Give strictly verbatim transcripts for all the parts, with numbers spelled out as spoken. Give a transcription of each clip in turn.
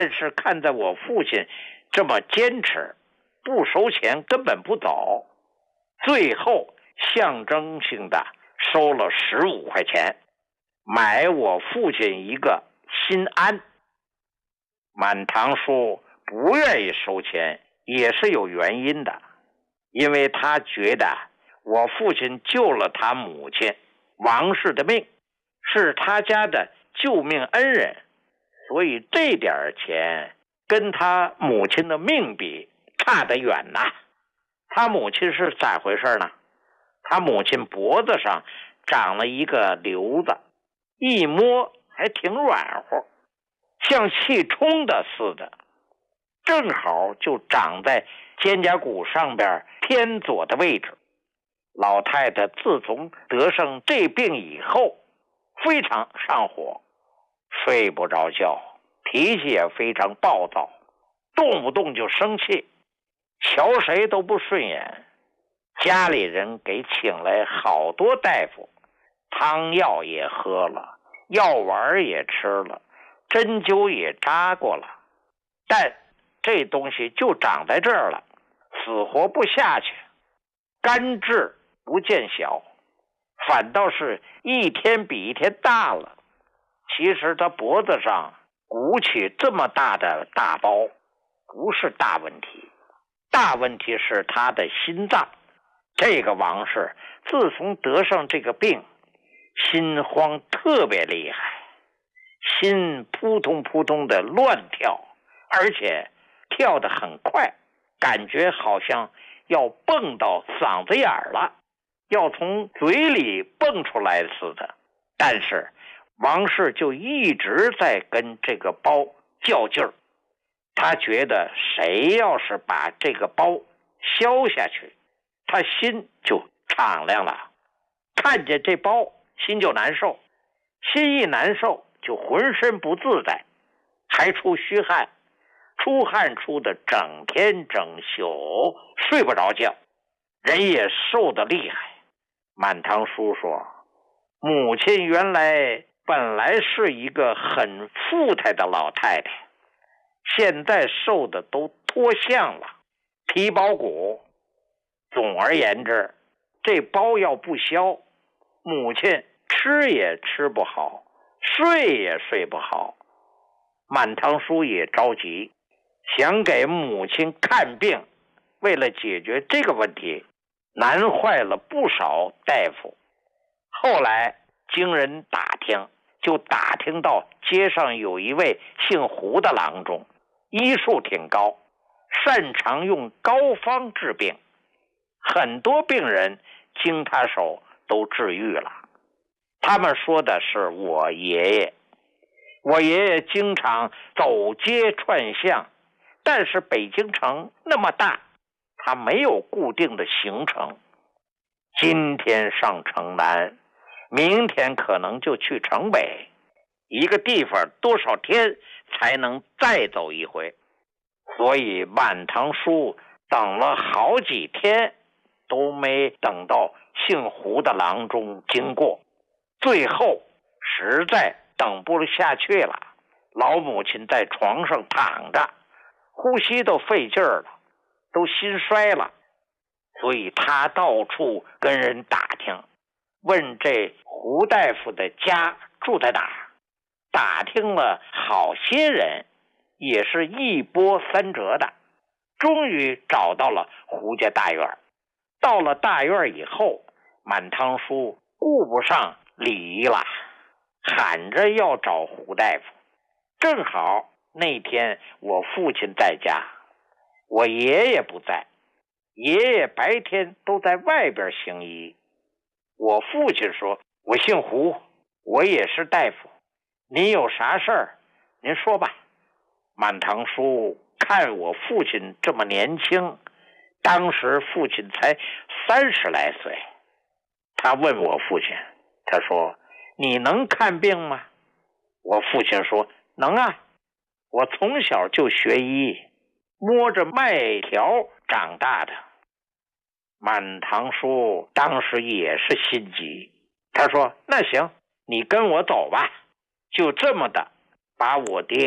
但是看在我父亲这么坚持，不收钱根本不走，最后象征性的收了十五块钱，买我父亲一个心安。满堂叔不愿意收钱也是有原因的，因为他觉得我父亲救了他母亲王氏的命，是他家的救命恩人，所以这点钱跟他母亲的命比差得远呐。他母亲是咋回事呢？他母亲脖子上长了一个瘤子，一摸还挺软和，像气冲的似的，正好就长在肩胛骨上边偏左的位置。老太太自从得上这病以后，非常上火，睡不着觉，脾气也非常暴躁，动不动就生气，瞧谁都不顺眼。家里人给请来好多大夫，汤药也喝了，药丸也吃了，针灸也扎过了，但这东西就长在这儿了，死活不下去，肝治不见小，反倒是一天比一天大了。其实他脖子上鼓起这么大的大包不是大问题，大问题是他的心脏。这个王氏自从得上这个病，心慌特别厉害，心扑通扑通的乱跳，而且跳得很快，感觉好像要蹦到嗓子眼了，要从嘴里蹦出来似的。但是王氏就一直在跟这个包较劲儿，他觉得谁要是把这个包消下去，他心就敞亮了，看见这包心就难受，心一难受就浑身不自在，还出虚汗，出汗出的整天整宿睡不着觉，人也瘦得厉害。满堂叔说，母亲原来本来是一个很富态的老太太，现在瘦的都脱相了，皮包骨。总而言之，这包要不消，母亲吃也吃不好，睡也睡不好。满堂叔也着急，想给母亲看病，为了解决这个问题，难坏了不少大夫。后来经人打听，就打听到街上有一位姓胡的郎中，医术挺高，擅长用膏方治病，很多病人经他手都治愈了。他们说的是我爷爷，我爷爷经常走街串巷，但是北京城那么大，他没有固定的行程，今天上城南，明天可能就去城北，一个地方多少天才能再走一回。所以满堂叔等了好几天都没等到姓胡的郎中经过，最后实在等不下去了，老母亲在床上躺着，呼吸都费劲儿了，都心衰了，所以他到处跟人打听，问这胡大夫的家住在哪儿。打听了好些人，也是一波三折的，终于找到了胡家大院。到了大院以后，满堂叔顾不上礼仪了，喊着要找胡大夫。正好那天我父亲在家，我爷爷不在，爷爷白天都在外边行医。我父亲说，我姓胡，我也是大夫，您有啥事儿您说吧。满堂叔看我父亲这么年轻，当时父亲才三十来岁，他问我父亲，他说，你能看病吗？我父亲说，能啊，我从小就学医，摸着麦条长大的。满堂叔当时也是心急，他说，那行，你跟我走吧。就这么的把我爹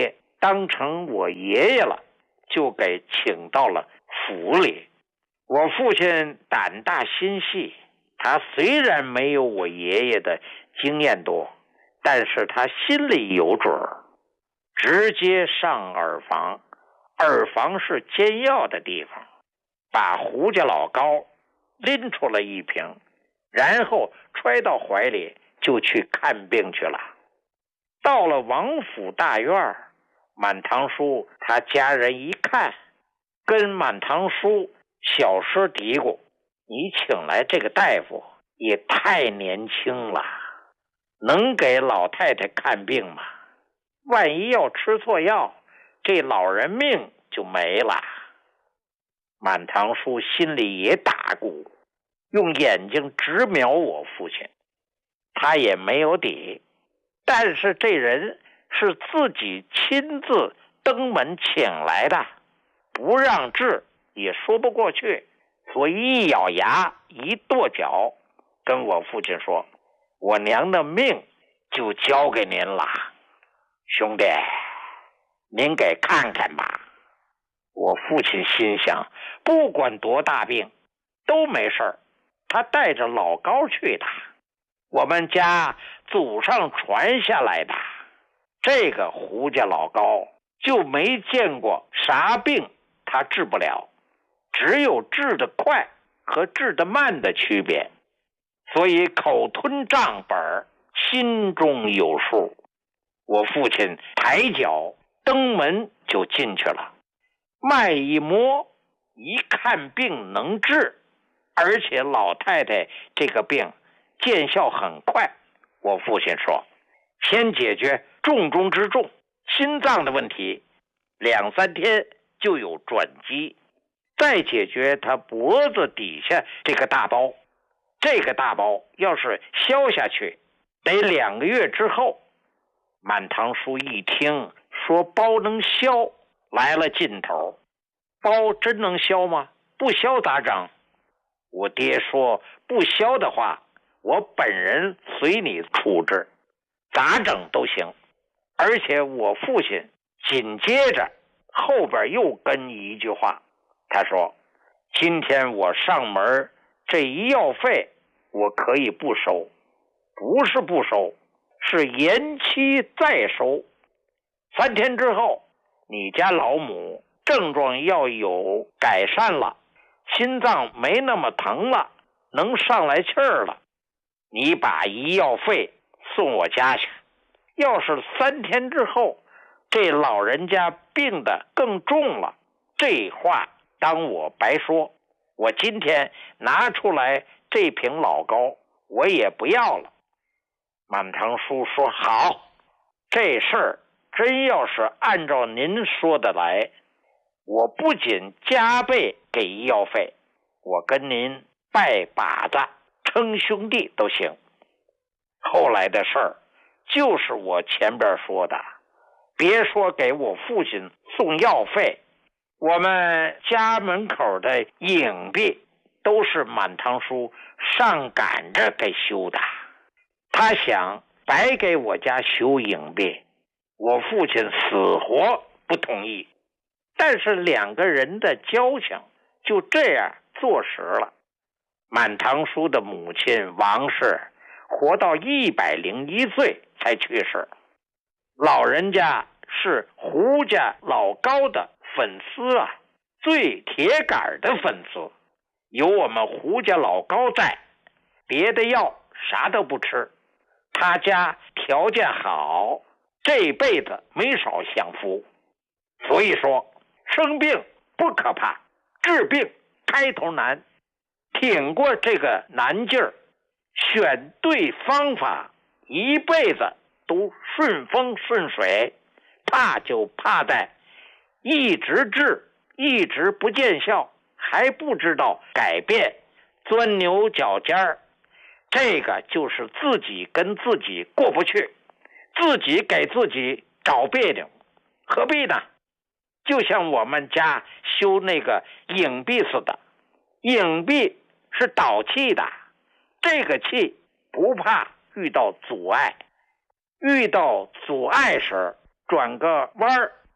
当成我爷爷了，就给请到了府里。我父亲胆大心细，他虽然没有我爷爷的经验多，但是他心里有准儿，直接上耳房。耳房是煎药的地方，把胡家老高拎出了一瓶，然后揣到怀里就去看病去了。到了王府大院，满堂叔他家人一看，跟满堂叔小声嘀咕：你请来这个大夫也太年轻了，能给老太太看病吗？万一要吃错药，这老人命就没了。满堂叔心里也打鼓，用眼睛直瞄我父亲。他也没有底，但是这人是自己亲自登门请来的，不让治也说不过去，所以一咬牙一跺脚，跟我父亲说：我娘的命就交给您了，兄弟，您给看看吧。我父亲心想，不管多大病都没事儿，他带着老高去的，我们家祖上传下来的，这个胡家老高就没见过啥病他治不了，只有治得快和治得慢的区别，所以口吞账本，心中有数。我父亲抬脚登门就进去了，脉一摸，一看病能治，而且老太太这个病见效很快。我父亲说，先解决重中之重，心脏的问题，两三天就有转机，再解决他脖子底下这个大包，这个大包要是消下去，得两个月之后。满堂叔一听说包能消，来了劲头。包真能消吗？不消咋整？我爹说，不消的话，我本人随你处置，咋整都行。而且我父亲紧接着后边又跟一句话，他说，今天我上门，这医药费我可以不收，不是不收，是延期再收。三天之后，你家老母症状要有改善了，心脏没那么疼了，能上来气儿了，你把医药费送我家去。要是三天之后，这老人家病得更重了，这话当我白说。我今天拿出来这瓶老高，我也不要了。满堂叔说，好，这事儿真要是按照您说的来，我不仅加倍给医药费，我跟您拜把子称兄弟都行。后来的事儿就是我前边说的，别说给我父亲送药费，我们家门口的影壁都是满堂叔上赶着给修的。他想白给我家修影壁，我父亲死活不同意，但是两个人的交情就这样坐实了。满堂叔的母亲王氏活到一百零一岁才去世，老人家是胡家老高的粉丝啊，最铁杆的粉丝。有我们胡家老高在，别的药啥都不吃。他家条件好，这辈子没少享福。所以说，生病不可怕，治病开头难。挺过这个难劲儿，选对方法，一辈子都顺风顺水。怕就怕在一直治，一直不见效，还不知道改变，钻牛角尖儿。这个就是自己跟自己过不去，自己给自己找别扭，何必呢？就像我们家修那个影壁似的，影壁是导气的，这个气不怕遇到阻碍，遇到阻碍时转个弯儿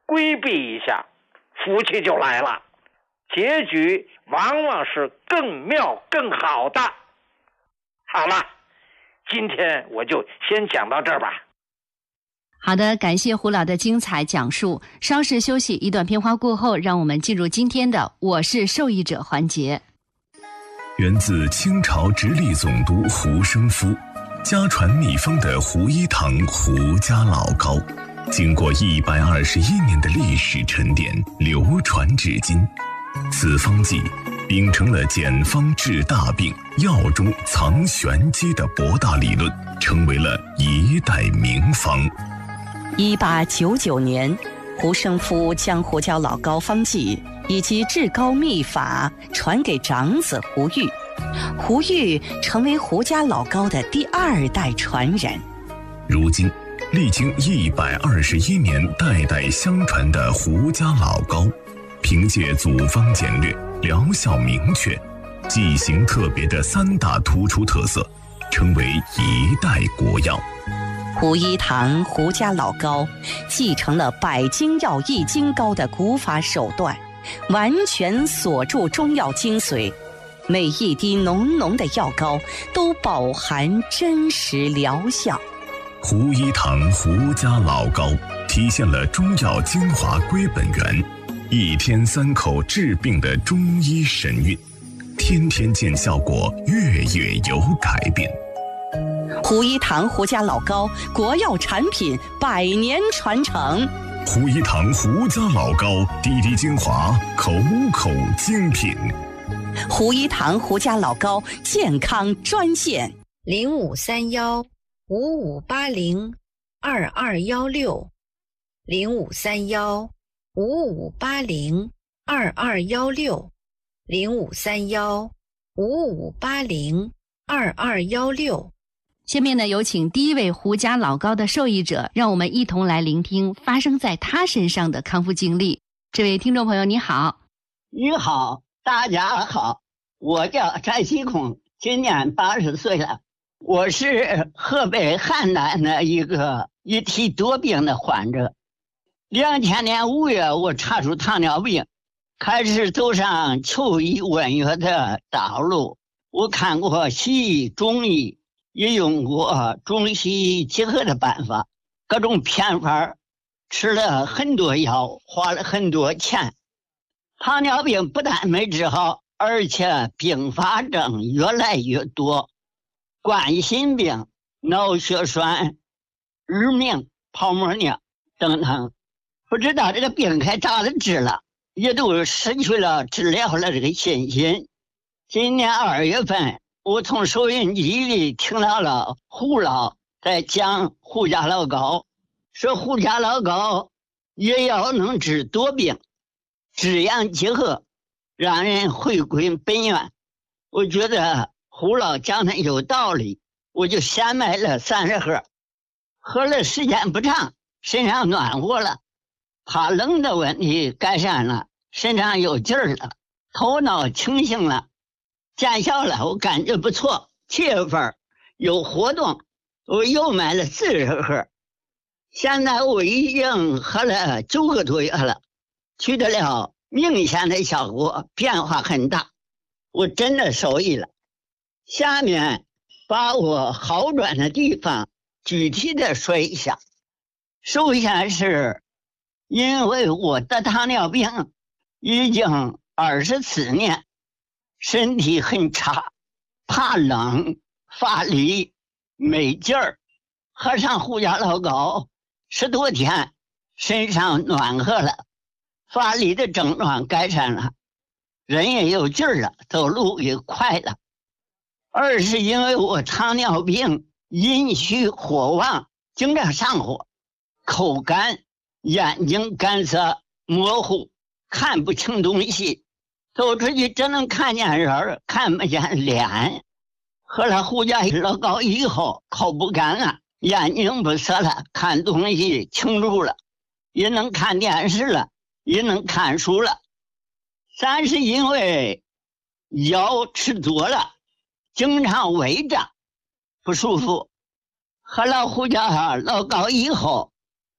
规避一下，福气就来了，结局往往是更妙更好的。好了，今天我就先讲到这儿吧。 好的，感谢胡老的精彩讲述。稍事休息，一段片花过后，让我们进入今天的我是受益者环节。 源自清朝直隶总督胡生夫，家传秘方的胡一堂胡家老膏，经过一百二十一年的历史沉淀，流传至今。此方剂秉承了简方治大病、药中藏玄机的博大理论，成为了一代名方。 一八九九年，胡生夫将胡椒老膏方剂以及治膏秘法传给长子胡玉，胡玉成为胡家老膏的第二代传人。 如今，历经一百二十一年代代相传的胡家老膏，凭借组方简略、疗效明确、剂型特别的三大突出特色，成为一代国药。 胡一堂胡家老膏继承了百金药益精膏的古法手段，完全锁住中药精髓，每一滴浓浓的药膏都饱含真实疗效。 胡一堂胡家老膏体现了中药精华归本源，一天三口治病的中医神韵，天天见效果，月月有改变。 胡一堂胡家老膏，国药产品，百年传承。 胡一堂胡家老膏，滴滴精华，口口精品。 胡一堂胡家老膏健康专线： 零五三幺五五八零二二幺六，零五三幺五五八零二二幺六，零五三幺五五八零二二幺六。 下面呢，有请第一位胡家老膏的受益者，让我们一同来聆听发生在他身上的康复经历。这位听众朋友，你好。 你好，大家好，我叫翟西空，今年八十岁了。我是河北邯郸的一个一体多病的患者。两千年五月，我查出糖尿病，开始走上求医问药的道路。我看过西医、中医，也用过中西医结合的办法，各种偏方，吃了很多药，花了很多钱。糖尿病不但没治好，而且并发症越来越多，冠心病、脑血栓、日明、泡沫尿等等，不知道这个病该咋的治了，也都失去了治疗了这个信心。今年二月份，我从收音机里听到了胡老在讲胡家老膏，说胡家老膏也要能治多病，治阳结合，让人回归本源。我觉得胡老讲的有道理，我就先买了三十盒，喝了时间不长，身上暖和了，怕冷的问题改善了，身上有劲儿了，头脑清醒了，见效了，我感觉不错。七月份有活动，我又买了四十盒，现在我已经喝了九个多月了，取得了明显的效果，变化很大，我真的受益了。下面把我好转的地方具体的说一下。首先是因为我得糖尿病已经二十四年，身体很差，怕冷，乏力，没劲儿。喝上胡家老膏十多天，身上暖和了，乏力的症状改善了，人也有劲儿了，走路也快了。二是因为我糖尿病阴虚火旺，经常上火，口干，眼睛干涩模糊，看不清东西，走出去只能看见人，看不见脸。喝了胡家老膏以后，口不干了，眼睛不涩了，看东西清楚了，也能看电视了，也能看书了。三是因为药吃多了，经常胃胀不舒服，喝了胡家老膏以后，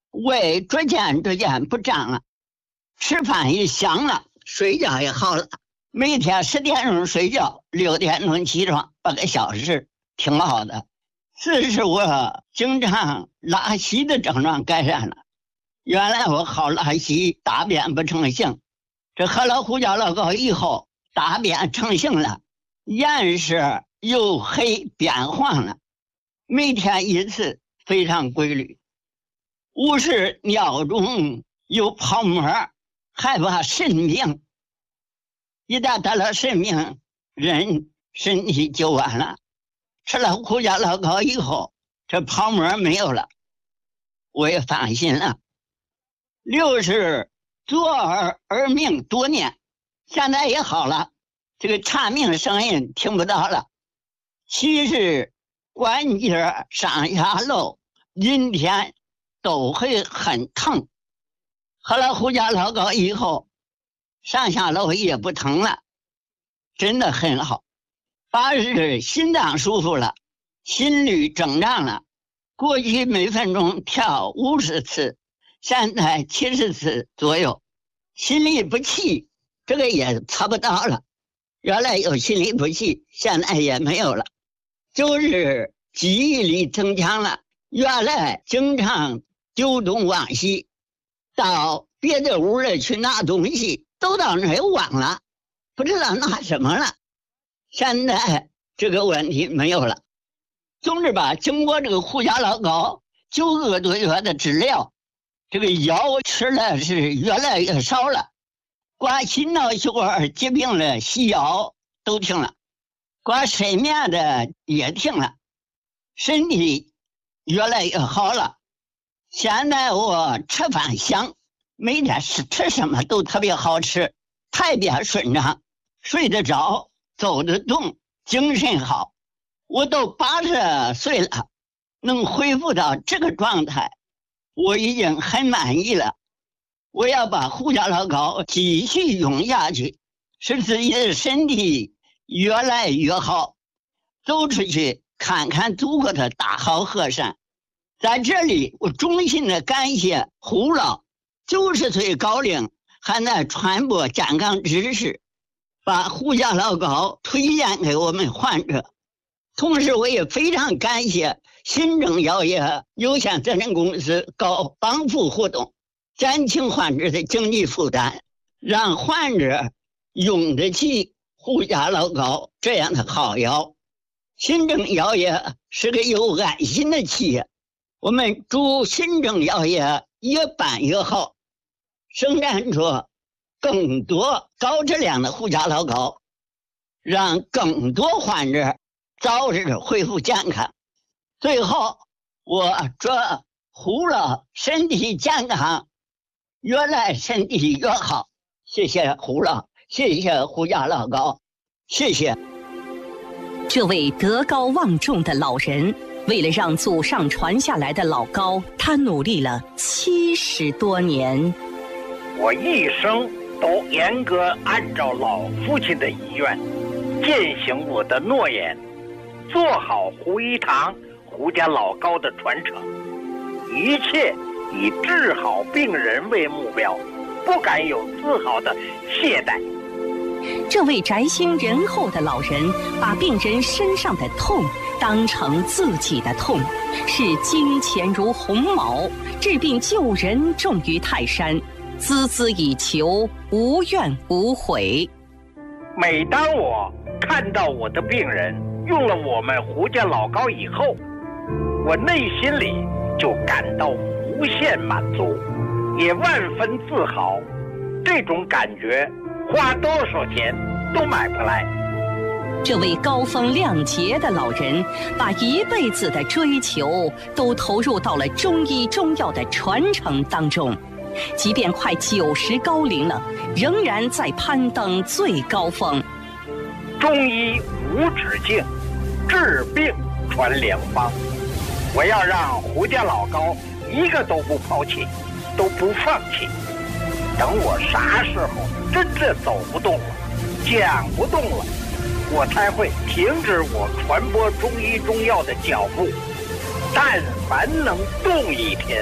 胃逐渐逐渐不胀了，吃饭也香了，睡觉也好了。每天十点钟睡觉，六点钟起床，八个小时，挺好的。这是我经常拉稀的症状改善了。原来我好拉稀，大便不成形，这喝了胡椒老膏以后，大便成形了，颜色由黑变黄了，每天一次，非常规律。无是尿中有泡沫，害怕肾病，一旦得了肾病，人身体就完了。吃了胡椒老膏以后，这泡沫没有了，我也放心了。六是左耳耳鸣多年，现在也好了，这个蝉鸣声音听不到了。七是关节上下楼阴天都会很疼，喝了胡椒老膏以后，上下楼也不疼了，真的很好。八是心脏舒服了，心率正常了，过去每分钟跳五十次，现在七十次左右。心律不齐，这个也查不到了，原来有心律不齐，现在也没有了。就是记忆力增强了，原来经常丢东忘西，到别的屋里去拿东西，都到那儿忘了，不知道拿什么了。现在这个问题没有了。总之吧，经过这个胡椒老膏九个多月的治疗，这个药吃的是越来越少了，管心脑血管疾病的西药都停了，管睡眠的也停了，身体越来越好了。现在我吃饭香，每天吃吃什么都特别好吃，排便顺畅，睡得着，走得动，精神好。我都八十岁了，能恢复到这个状态，我已经很满意了。我要把胡椒老膏继续用下去，使自己的身体越来越好，走出去看看祖国的大好河山。在这里我衷心的感谢胡老，九十岁高龄还在传播健康知识，把胡椒老膏推荐给我们患者。同时我也非常感谢新政药业有限责任公司搞帮扶活动，减轻患者的经济负担，让患者用得起胡椒老膏这样的好药。新政药业是个有爱心的企业，我们祝新政药业越办越好，生产出更多高质量的胡椒老膏，让更多患者早日恢复健康。最后我祝胡老身体健康，越来身体越好。谢谢胡老，谢谢胡椒老膏，谢谢。 这位德高望重的老人，为了让祖上传下来的老膏，他努力了七十多年。 我一生都严格按照老父亲的遗愿，践行我的诺言，做好胡一堂胡家老膏的传承，一切以治好病人为目标，不敢有丝毫的懈怠。 这位宅心仁厚的老人，把病人身上的痛当成自己的痛，视金钱如鸿毛，治病救人重于泰山，孜孜以求，无怨无悔。 每当我看到我的病人用了我们胡家老膏以后，我内心里就感到无限满足，也万分自豪。这种感觉花多少钱都买不来。 这位高风亮节的老人，把一辈子的追求都投入到了中医中药的传承当中，即便快九十高龄了，仍然在攀登最高峰。 中医无止境，治病传良方。我要让胡家老膏一个都不抛弃，都不放弃。等我啥时候真正走不动了，讲不动了，我才会停止我传播中医中药的脚步。但凡能动一天，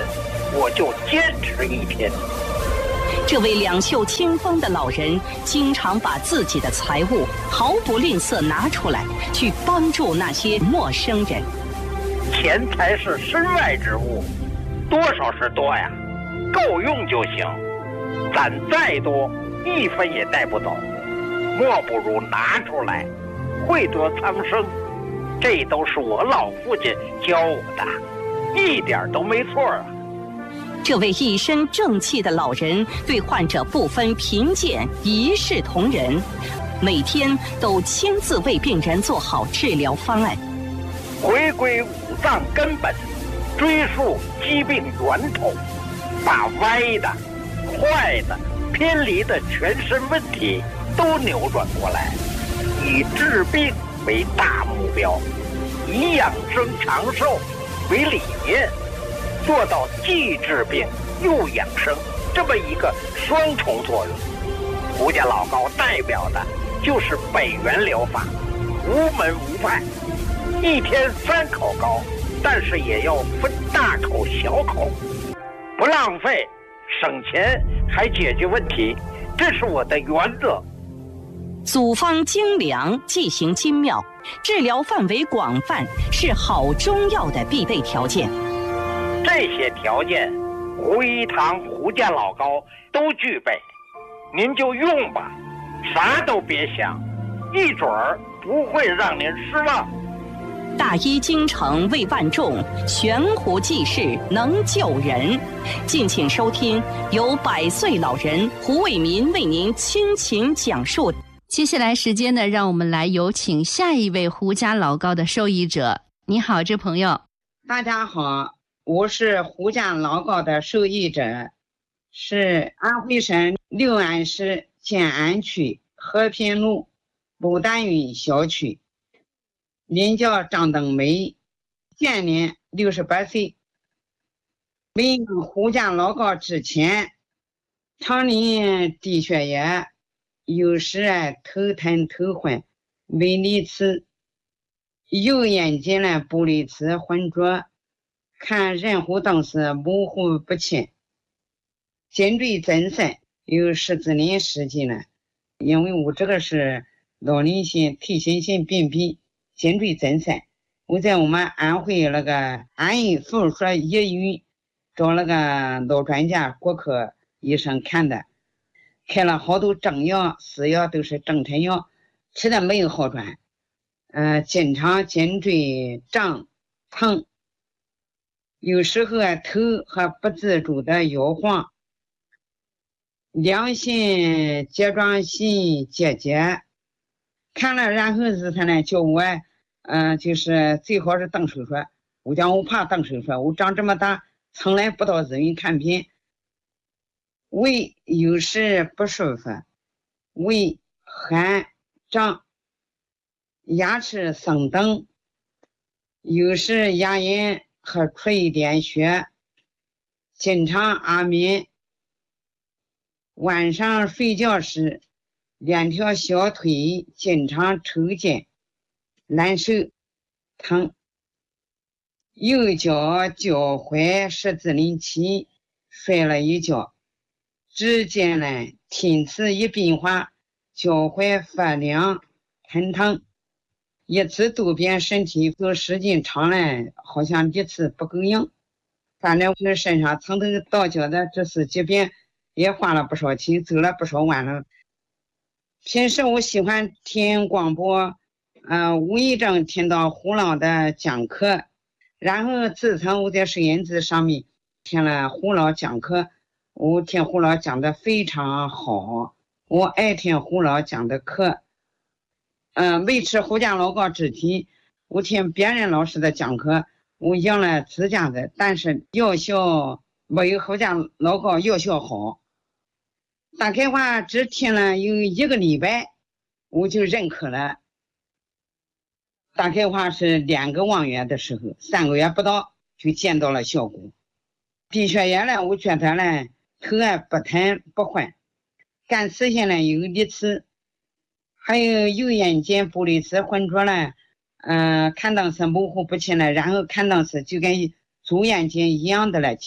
我就坚持一天。 这位两袖清风的老人，经常把自己的财物毫不吝啬拿出来，去帮助那些陌生人。 钱财是身外之物，多少是多呀，够用就行。攒再多，一分也带不走，莫不如拿出来，惠泽苍生。这都是我老父亲教我的，一点都没错啊。 这位一身正气的老人对患者不分贫贱，一视同仁，每天都亲自为病人做好治疗方案， 回归五脏根本，追溯疾病源头，把歪的、坏的、偏离的全身问题都扭转过来，以治病为大目标，以养生长寿为理念，做到既治病又养生这么一个双重作用。胡家老高代表的就是北元疗法，无门无派，一天三口高，但是也要分大口小口，不浪费，省钱还解决问题，这是我的原则。 组方精良，剂型精妙，治疗范围广泛，是好中药的必备条件。 这些条件，胡一堂胡家老高都具备，您就用吧，啥都别想，一准儿不会让您失望。 大医精诚为万众，悬壶济世能救人。敬请收听由百岁老人胡伟民为您倾情讲述。 接下来时间呢，让我们来有请下一位胡家老高的受益者。你好，这朋友。 大家好，我是胡家老高的受益者，是安徽省六安市建安区和平路牡丹云小区，名叫张登梅，现年六十八岁。为胡家老高之前，常年低血压，有时啊头疼头昏，微粒刺，右眼睛呢玻璃刺浑浊，看人虎瞪视，模糊不清，颈椎增生，有十字鳞事迹呢。因为我这个是老年性退行性病变，颈椎增生，我在我们安徽那个安义附属医院找那个老专家骨科医生看的，开了好多中药私药，都是正常药，吃的没有好转，呃，经常颈椎胀疼，有时候啊头还不自主的摇晃，良性睫状腺结节，看了然后是他呢叫我，嗯、呃，就是最好是动手术，我讲我怕动手术，我长这么大从来不到医院看病。胃有时不舒服，胃寒胀，牙齿生灯，有时牙龈还出一点血，经常阿眠。晚上睡觉时，两条小腿经常抽筋，难受，疼。右脚脚踝十字鳞起，摔了一跤。只见呢，听此一变化，脚踝发凉疼疼，一次渡边身体都时间长了，好像一次不够用。反正我身上从头到脚的这次疾病也花了不少钱，走了不少弯路。平时我喜欢听广播，呃，无意中听到胡老的讲课，然后自从我在收音机上面听了胡老讲课，我听胡老讲的非常好，我爱听胡老讲的课。嗯、呃，维持胡家老高之体，我听别人老师的讲课，我用了自家的，但是药效没有胡家老高药效好。大概话只听了有一个礼拜，我就认可了。大概话是两个望月的时候，三个月不到就见到了效果。低血压呢，我觉得呢头啊不疼不昏，干视线呢有粒刺，还有右眼睛玻璃刺浑浊了，嗯、呃，看当时模糊不清了，然后看当时就跟左眼睛一样的了，清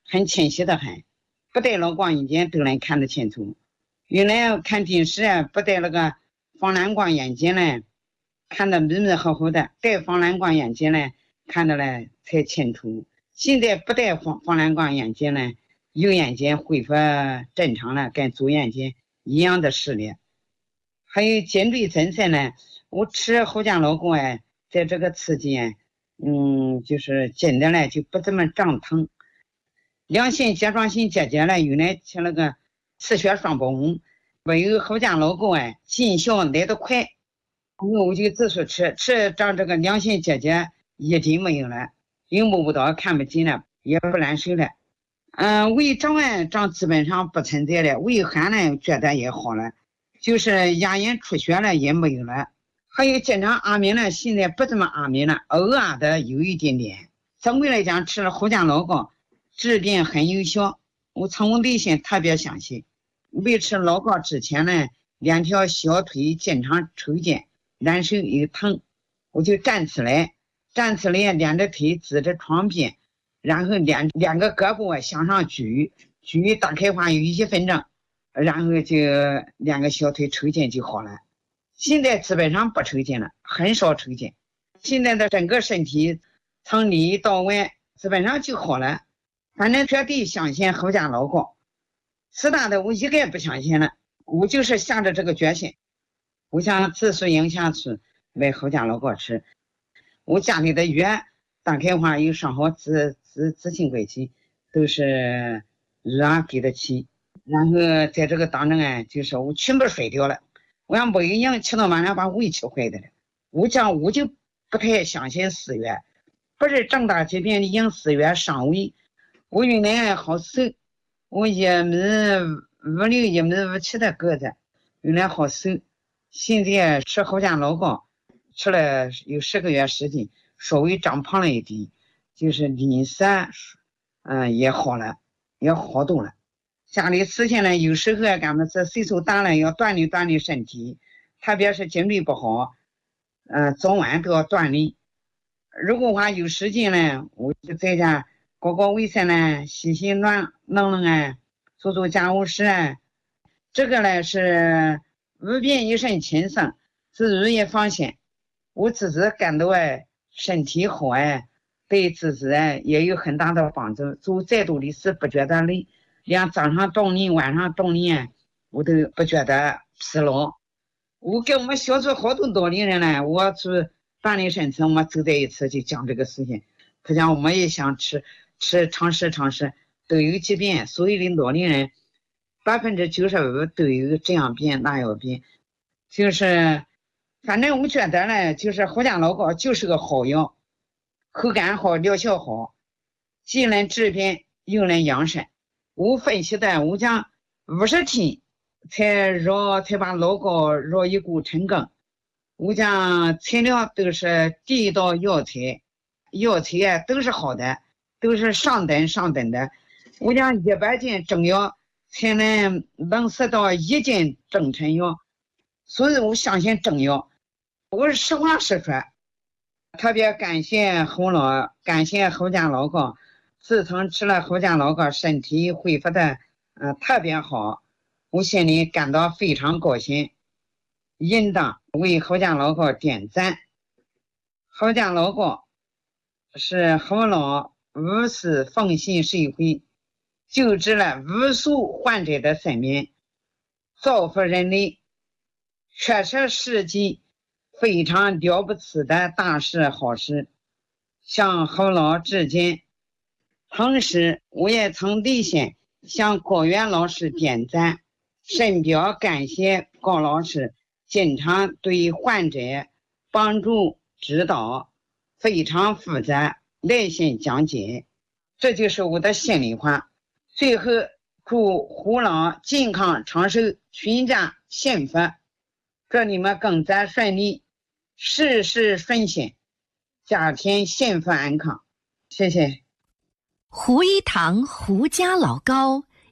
很清晰的很，不戴老光眼镜都能看得清楚。原来看电视啊，不戴那个防蓝光眼镜呢，看得迷迷糊糊的，戴防蓝光眼镜呢，看得呢才清楚。现在不戴防防蓝光眼镜呢，右眼睛恢复正常了，跟左眼睛一样的视力。还有颈椎增生呢，我吃侯家老公哎，在这个期间，嗯，就是紧的呢就不怎么胀疼。良性甲状腺结节呢，原来吃那个磁血双泵，没有侯家老公哎，见效来得快，我就自说吃吃长这个良性结节一点没有了，又摸不到看不见了，也不难受了。嗯、呃，胃胀啊胀基本上不存在了，胃寒呢觉得也好了，就是牙龈出血了也没有了。还有经常阿眠呢，现在不怎么阿眠了，偶尔的有一点点。总归来讲，吃了侯家老膏治病很有效，我从我内心特别相信。没吃老膏之前呢，两条小腿经常抽筋，难受又疼，我就站起来，站起来两只腿支着床边，然后两两个胳膊向上举，举大概话有一分钟，然后就两个小腿抽筋就好了。现在基本上不抽筋了，很少抽筋。现在的整个身体从里到外基本上就好了。反正绝对相信侯家老膏，其他的我一个也不相信了。我就是下着这个决心，我想自数营下去买侯家老膏吃。我家里的药大概话有上好自自自信过去，都是热给得起。然后在这个当中啊，就是我全部睡掉了。我想没营养，吃到晚上把胃吃坏的了。我讲我就不太相信死药，不是重大疾病的用死药伤胃。我原来好瘦，我一米五六一米五七的个子，原来好瘦。现在吃侯家老膏吃了有十个月时间，稍微长胖了一点，就是脸色嗯也好了，也好多了。家里事情呢，有时候咱们是岁数大了要锻炼锻炼身体，特别是颈椎不好，嗯、呃，早晚都要锻炼。如果话有时间呢，我就在家搞搞卫生呢，洗洗乱弄弄啊，做做家务事啊。这个呢是无病一身轻松，自如也放心。我自己感到哎，身体好哎，对自己哎也有很大的帮助。做再多的事不觉得累。连早上锻炼晚上锻炼我都不觉得疲劳。我跟我们小组好多多的人呢，我去锻炼身体，我们走在一起就讲这个事情。他讲我们也想吃吃尝试尝试，都有疾病，所有的老年人百分之九十五都有这样病那样病。就是反正我觉得呢，就是侯家老膏就是个好药，口感好，疗效好，既能治病又能养生。我分析的，我讲五十天才绕才把老膏绕一股成功。我讲材料都是第一道药材，药材啊都是好的，都是上等上等的。我讲一百斤中药才能能识到一斤中成药，所以我相信中药。我是实话实说，特别感谢侯老，感谢侯家老膏。自从吃了侯家老膏，身体恢复的呃特别好，我心里感到非常高兴，应当为侯家老膏点赞。侯家老膏是侯老无私奉献社会，救治了无数患者的生命，造福人类，确实是件非常了不起的大事好事，向侯老致敬。同时我也从内心向高原老师点赞，深表感谢高老师经常对患者帮助指导，非常负责，耐心讲解，这就是我的心里话。最后祝胡老健康长寿，全家幸福，祝你们工作顺利，事事顺心，家庭幸福安康。谢谢。 胡一堂胡家老膏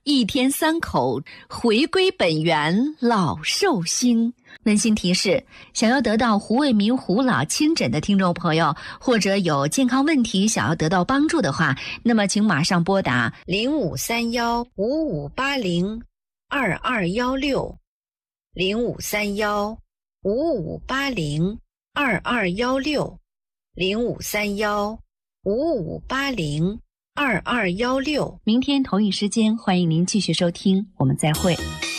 一天三口，回归本源，老寿星。温馨提示：想要得到胡卫民胡老亲诊的听众朋友，或者有健康问题想要得到帮助的话，那么请马上拨打零五三幺五五八零二二幺六，零五三幺五五八零二二幺六，零五三幺五五八零二二幺六。 明天同一时间，欢迎您继续收听，我们再会。